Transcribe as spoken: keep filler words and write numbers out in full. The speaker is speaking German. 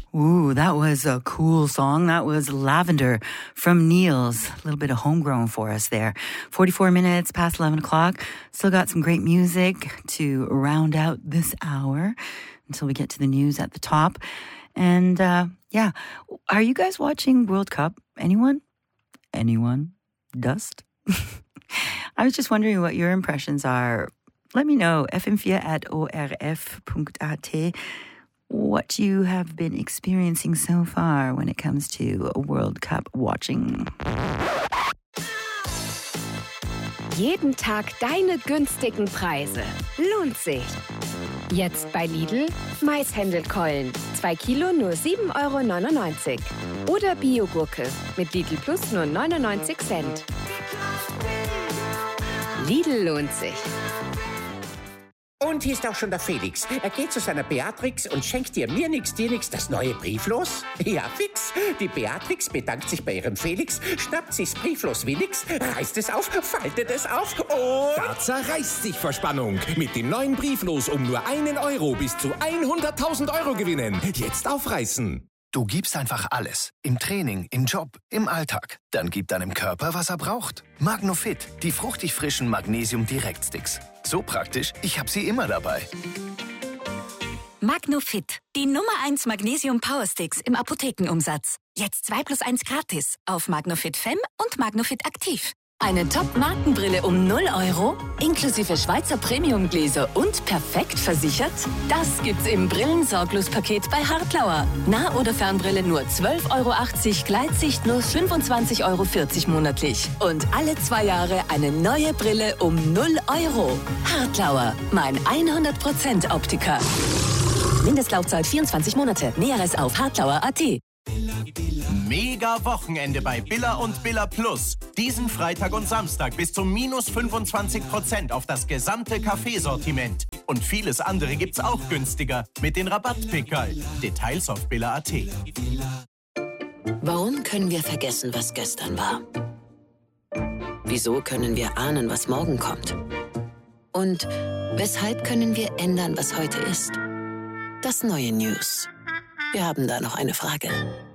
Ooh, that was a cool song. That was Lavender from Niels. A little bit of homegrown for us there. forty-four minutes past eleven o'clock. Still got some great music to round out this hour until we get to the news at the top. And uh, yeah, are you guys watching World Cup? Anyone? Anyone? Dust? I was just wondering what your impressions are. Let me know. f m four at o r f punkt a t. What you have been experiencing so far when it comes to World Cup watching. Jeden Tag deine günstigen Preise. Lohnt sich. Jetzt bei Lidl Maishändelkeulen. zwei Kilo nur sieben Euro neunundneunzig. Oder Biogurke mit Lidl Plus nur neunundneunzig Cent. Lidl lohnt sich. Und hier ist auch schon der Felix. Er geht zu seiner Beatrix und schenkt dir mir nix, dir nix das neue Brieflos. Ja, fix. Die Beatrix bedankt sich bei ihrem Felix, schnappt sich's Brieflos wie nix, reißt es auf, faltet es auf und... Da zerreißt sich vor Spannung. Mit dem neuen Brieflos um nur einen Euro bis zu hunderttausend Euro gewinnen. Jetzt aufreißen. Du gibst einfach alles. Im Training, im Job, im Alltag. Dann gib deinem Körper, was er braucht. Magnofit, die fruchtig frischen Magnesium-Direktsticks. So praktisch, ich habe sie immer dabei. Magnofit, die Nummer eins Magnesium Powersticks im Apothekenumsatz. Jetzt zwei plus eins gratis auf Magnofit Fem und Magnofit Aktiv. Eine Top-Markenbrille um null Euro, inklusive Schweizer Premium-Gläser und perfekt versichert? Das gibt's im Brillensorglos-Paket bei Hartlauer. Nah- oder Fernbrille nur zwölf Euro achtzig, Gleitsicht nur fünfundzwanzig Euro vierzig monatlich. Und alle zwei Jahre eine neue Brille um null Euro. Hartlauer, mein hundert Prozent Optiker. Mindestlaufzeit vierundzwanzig Monate. Näheres auf hartlauer punkt a t. Mega Wochenende bei Billa und Billa Plus. Diesen Freitag und Samstag bis zu minus fünfundzwanzig Prozent auf das gesamte Kaffeesortiment. Und vieles andere gibt's auch günstiger mit den Rabattpickerl. Details auf billa punkt a t. Warum können wir vergessen, was gestern war? Wieso können wir ahnen, was morgen kommt? Und weshalb können wir ändern, was heute ist? Das neue News. Wir haben da noch eine Frage.